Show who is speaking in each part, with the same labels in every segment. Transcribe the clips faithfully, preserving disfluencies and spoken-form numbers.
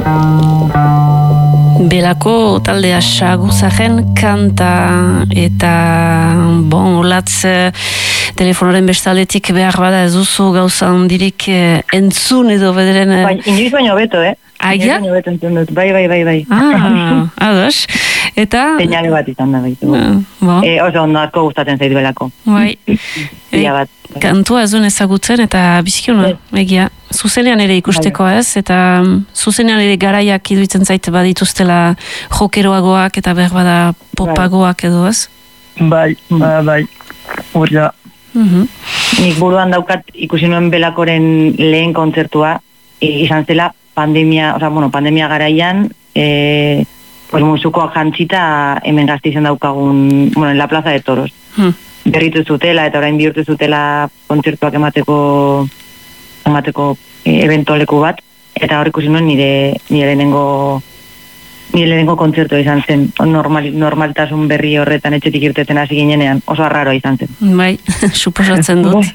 Speaker 1: Belako taldea Saguzaren kanta eta bon, olatz telefonoren bestaletik behar bada ez duzu gauza handirik entzun edo bederen...
Speaker 2: Bai, inoiz baino beto, eh?
Speaker 1: Aia?
Speaker 2: Inoiz baino beto entzun dut, bai, bai, bai, bai.
Speaker 1: Ah, ados. Eta...
Speaker 2: Señale bat izan da baitu.
Speaker 1: Uh, bon.
Speaker 2: e, oso ondako gustatzen zait belako.
Speaker 1: Bai.
Speaker 2: e, bat.
Speaker 1: Kantua ez duen ezagutzen eta bizikiona, egia. Zuzenean ere ikusteko ez, eta zuzenean ere garaiak iduitzen zait badituztela jokeroagoak eta behar bada popagoak edo ez?
Speaker 2: Bai, bai, bai. Hor da.
Speaker 1: Uh-huh.
Speaker 2: Nik buruan daukat ikusi nuen belakoren lehen kontzertua, e, izan zela pandemia, o sea, bueno, pandemia garaian, e, pues musukoak jantzita hemen Gasteizen daukagun, bueno, en la Plaza de Toros.
Speaker 1: Hmm.
Speaker 2: Berritu zutela eta orain bihurtu zutela kontzertuak emateko emateko e, eventualeku bat, eta hor ikusi nuen nire nire lehenengo nire lehenengo kontzertua izan zen, normal, normaltasun berri horretan etxetik irteten hasi ginenean, oso arraroa izan zen.
Speaker 1: Bai, suposatzen dut.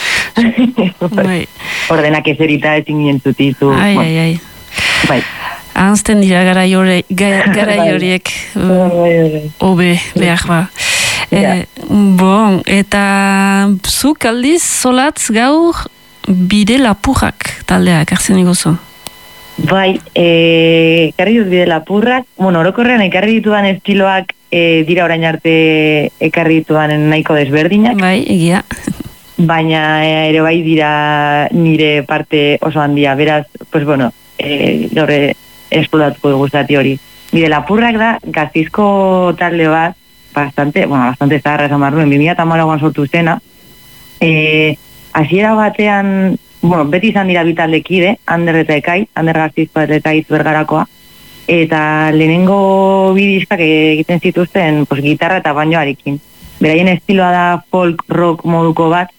Speaker 1: Bai.
Speaker 2: Ordenak ezerita ezin ginen zutitu.
Speaker 1: Ai, ai, ai.
Speaker 2: Bai.
Speaker 1: Ahazten dira garai horiek obe behar ba.
Speaker 2: Yeah.
Speaker 1: E, bon, eta zuk aldiz zolatz gaur bide lapurrak taldea, ekartzen iguzu?
Speaker 2: Bai, e, ekarri dut bide lapurrak, bueno, orokorrean ekarri ditudan estiloak e, dira orain arte ekarri ditudan nahiko desberdinak.
Speaker 1: Bai, egia.
Speaker 2: Baina ere bai dira nire parte oso handia, beraz, pues bueno, e, gaur esplodatuko gustati hori. Bide lapurrak da, Gasteizko talde bat, bastante, bueno, bastante zaharra esan barruen, bi mila hamalauan sortu zena. Eh, hasiera batean, bueno, beti izan dira bitaldekide, Ander eta Ekai, Ander Gasteizko eta Ekai Bergarakoa, eta lehenengo bidizkak egiten zituzten, pues, gitarra eta banjoarekin. Beraien estiloa da folk rock moduko bat,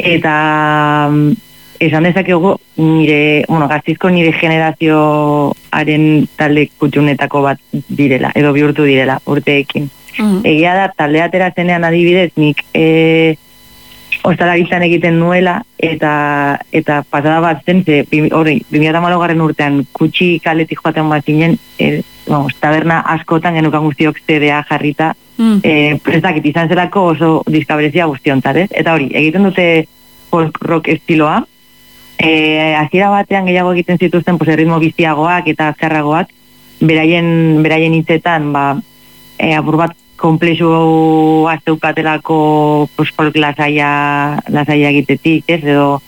Speaker 2: eta esan dezakegu nire, bueno, Gasteizko nire generazioaren talde kutxunetako bat direla, edo bihurtu direla, urteekin. Mm. Egia da, talde atera zenean adibidez, nik e, ostalaritzan egiten nuela, eta eta pasada bat zen, ze, hori, bi mila hamalau garren urtean, kutxi kaletik joaten bat zinen, e, vamos, taberna askotan genukan guztiok C D A jarrita, mm. e, prestakit izan zelako oso diskaberezia guztiontzat, ez? Eta hori, egiten dute folk rock estiloa, e, hasiera batean gehiago egiten zituzten, pues, erritmo biziagoak eta azkarragoak, beraien, beraien hitzetan, ba, e, apur bat komplexu azeukatelako pues, folk lasaia, lasaia egitetik, ez, edo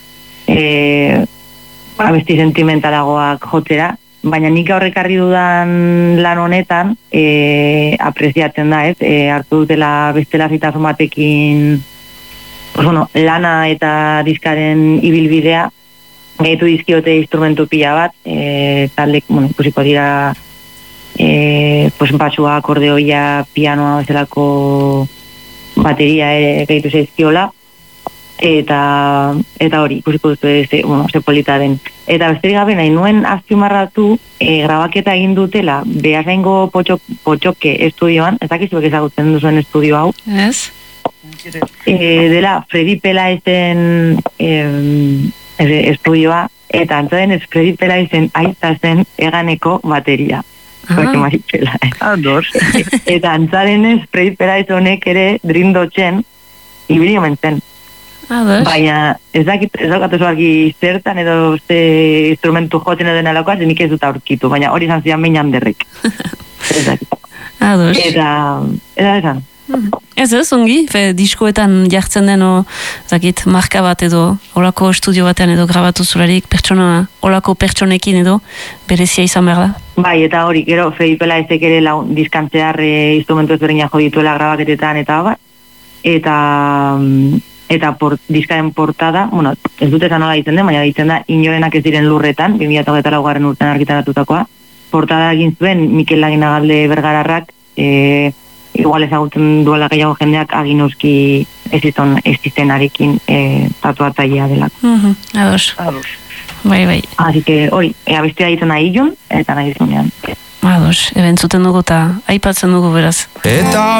Speaker 2: e, abesti sentimentalagoak jotzera, baina nik aurrekarri dudan lan honetan e, apreziatzen da, ez, e, hartu dutela bestela zitasun batekin pues, bueno, lana eta diskaren ibilbidea, gehitu dizkiote instrumentu pila bat, e, talde, bueno, ikusiko dira E, pues basua, akordeoia, pianoa, bezalako bateria ere gehitu zaizkiola, eta eta hori, ikusiko duzu ze, bueno, ze polita den. Eta besterik gabe nahi nuen azpimarratu e, grabaketa egin dutela Beasaingo potxok, potxoke estudioan, ez dakizuek ezagutzen duzuen estudio hau.
Speaker 1: Ez?
Speaker 2: E, dela Fredi Pelaizen e, estudioa, eta antzaden ez Fredi Pelaizen aita zen eganeko bateria. Eta antzarenez Fredi Pelaiz honek ere drindotzen ibili omen zen. Baina ez dakit, ez dakit oso argi zertan edo ze instrumentu jotzen edo denalakoa, nik ez dut aurkitu, baina hori izan zian behin handerrik. Ez dakit. Eta, eta esan.
Speaker 1: Ez ez, ongi, fe, diskoetan jartzen deno, zakit, marka bat edo, olako estudio batean edo grabatu zularik, pertsona, olako pertsonekin edo, berezia izan behar da?
Speaker 2: Bai, eta hori, gero, Fredi Pelaizek ere lau diskantzear e, instrumentu ezberdina jo dituela grabaketetan eta abar, eta, eta por, diskaren portada, bueno, ez dut esan nola ditzen den, baina ditzen da, inorenak ez diren lurretan, bi mila hogeita lau garren urtean argitaratutakoa, portada egin zuen Mikel Laginagalde Bergararrak, e, igual ezagutzen duela gehiago jendeak aginuzki existenarekin e, tatuatzailea delako.
Speaker 1: Uh-huh. Ados.
Speaker 2: Ados.
Speaker 1: Bai, bai.
Speaker 2: Así que, hori, abestia egiten nahi ilun, eta nahi zunean.
Speaker 1: Ados, ebentzuten dugu eta aipatzen dugu beraz. Eta